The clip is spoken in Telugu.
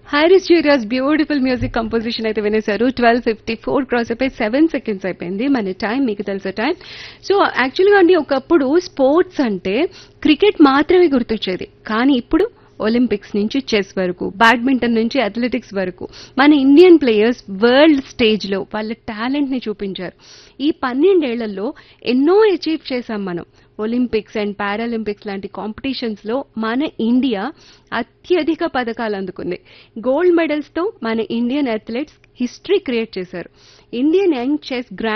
Harris Jayaraj beautiful music composition అయితే వినేశారు. 12:54 క్రాస్ అయిపోయి 7 సెకండ్స్ అయిపోయింది మన టైం. మీకు తెలుసా టైం? సో యాక్చువల్గా అండి ఒకప్పుడు స్పోర్ట్స్ అంటే క్రికెట్ మాత్రమే గుర్తొచ్చేది. కానీ ఇప్పుడు ఒలింపిక్స్ నుంచి చెస్ వరకు, బ్యాడ్మింటన్ నుంచి అథ్లెటిక్స్ వరకు మన ఇండియన్ ప్లేయర్స్ వరల్డ్ స్టేజ్ లో వాళ్ళ టాలెంట్ ని చూపించారు. ఈ 12 ఏళ్లలో ఎన్నో అచీవ్ చేశాం మనం. ఒలింపిక్స్ అండ్ పారాలింపిక్స్ లాంటి కాంపిటీషన్స్ లో మన ఇండియా అత్యధిక పథకాలు అందుకుంది. గోల్డ్ మెడల్స్ తో మన ఇండియన్ అథ్లెట్స్ హిస్టరీ క్రియేట్ చేశారు. Indian young chess